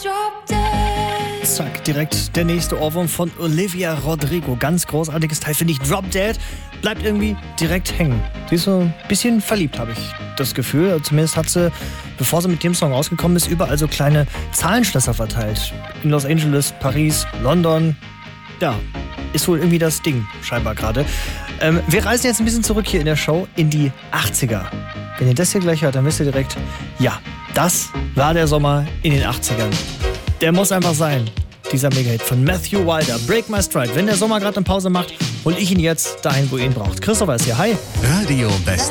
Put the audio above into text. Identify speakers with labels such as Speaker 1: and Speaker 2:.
Speaker 1: Zack, direkt der nächste Ohrwurm von Olivia Rodrigo. Ganz großartiges Teil, finde ich. Drop Dead bleibt irgendwie direkt hängen. Sie ist so ein bisschen verliebt, habe ich das Gefühl. Zumindest hat sie, bevor sie mit dem Song rausgekommen ist, überall so kleine Zahlenschlösser verteilt. In Los Angeles, Paris, London. Ja, ist wohl irgendwie das Ding, scheinbar gerade. Wir reisen jetzt ein bisschen zurück hier in der Show in die 80er. Wenn ihr das hier gleich hört, dann wisst ihr direkt, ja, das war der Sommer in den 80ern. Der muss einfach sein. Dieser Mega-Hit von Matthew Wilder, Break My Stride. Wenn der Sommer gerade eine Pause macht, hol ich ihn jetzt dahin, wo ihr ihn braucht. Christopher ist hier. Hi.
Speaker 2: Radio Best